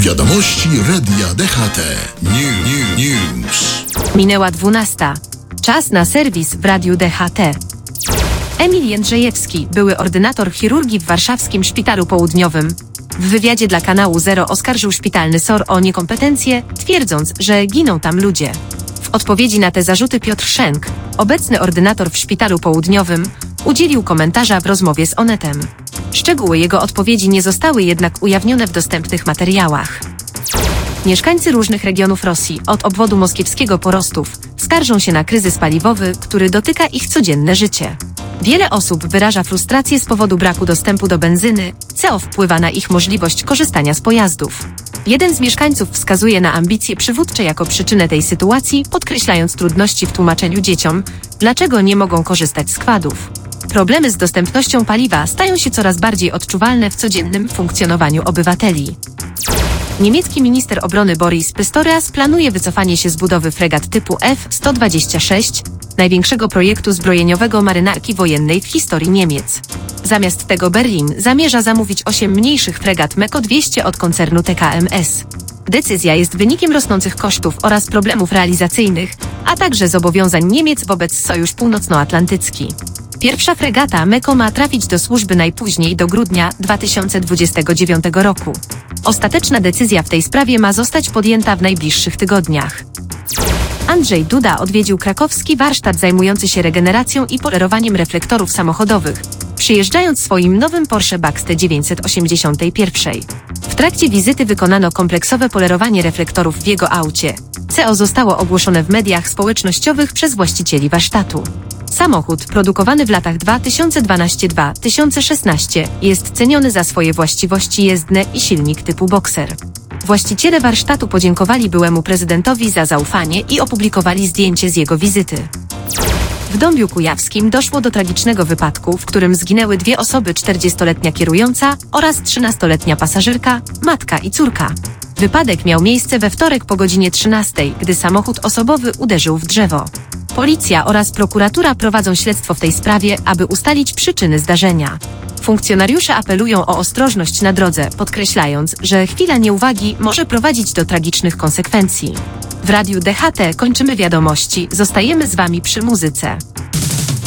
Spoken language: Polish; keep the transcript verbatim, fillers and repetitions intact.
Wiadomości Radia D H T. New, new, news. Minęła dwunasta. Czas na serwis w Radiu D H T. Emil Jędrzejewski, były ordynator chirurgii w warszawskim Szpitalu Południowym, w wywiadzie dla kanału Zero oskarżył szpitalny S O R o niekompetencje, twierdząc, że giną tam ludzie. W odpowiedzi na te zarzuty Piotr Szenk, obecny ordynator w Szpitalu Południowym, udzielił komentarza w rozmowie z Onetem. Szczegóły jego odpowiedzi nie zostały jednak ujawnione w dostępnych materiałach. Mieszkańcy różnych regionów Rosji, od obwodu moskiewskiego po Rostów, skarżą się na kryzys paliwowy, który dotyka ich codzienne życie. Wiele osób wyraża frustrację z powodu braku dostępu do benzyny, co wpływa na ich możliwość korzystania z pojazdów. Jeden z mieszkańców wskazuje na ambicje przywódcze jako przyczynę tej sytuacji, podkreślając trudności w tłumaczeniu dzieciom, dlaczego nie mogą korzystać z kładów. Problemy z dostępnością paliwa stają się coraz bardziej odczuwalne w codziennym funkcjonowaniu obywateli. Niemiecki minister obrony Boris Pistorius planuje wycofanie się z budowy fregat typu F sto dwadzieścia sześć, największego projektu zbrojeniowego marynarki wojennej w historii Niemiec. Zamiast tego Berlin zamierza zamówić osiem mniejszych fregat Meko dwieście od koncernu T K M S. Decyzja jest wynikiem rosnących kosztów oraz problemów realizacyjnych, a także zobowiązań Niemiec wobec Sojusz Północnoatlantycki. Pierwsza fregata Meko ma trafić do służby najpóźniej do grudnia dwa tysiące dwudziestego dziewiątego roku. Ostateczna decyzja w tej sprawie ma zostać podjęta w najbliższych tygodniach. Andrzej Duda odwiedził krakowski warsztat zajmujący się regeneracją i polerowaniem reflektorów samochodowych, przyjeżdżając swoim nowym Porsche Boxster dziewięćset osiemdziesiąt jeden. W trakcie wizyty wykonano kompleksowe polerowanie reflektorów w jego aucie. C O zostało ogłoszone w mediach społecznościowych przez właścicieli warsztatu. Samochód, produkowany w latach dwa tysiące dwunastym do dwa tysiące szesnastego, jest ceniony za swoje właściwości jezdne i silnik typu Boxer. Właściciele warsztatu podziękowali byłemu prezydentowi za zaufanie i opublikowali zdjęcie z jego wizyty. W Dąbiu Kujawskim doszło do tragicznego wypadku, w którym zginęły dwie osoby: czterdziestoletnia kierująca oraz trzynastoletnia pasażerka, matka i córka. Wypadek miał miejsce we wtorek po godzinie trzynastej, gdy samochód osobowy uderzył w drzewo. Policja oraz prokuratura prowadzą śledztwo w tej sprawie, aby ustalić przyczyny zdarzenia. Funkcjonariusze apelują o ostrożność na drodze, podkreślając, że chwila nieuwagi może prowadzić do tragicznych konsekwencji. W Radiu D H T kończymy wiadomości, zostajemy z Wami przy muzyce.